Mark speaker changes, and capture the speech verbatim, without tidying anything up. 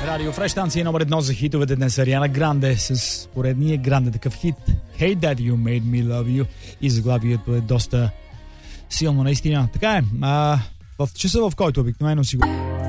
Speaker 1: Радио Фреш, станция номер едно за хитовете днес. Ариана Гранде с поредния гранде такъв хит Hey Daddy You Made Me Love You, и заглавието е доста силно наистина. Така е, а, в часа, в който обикновено си го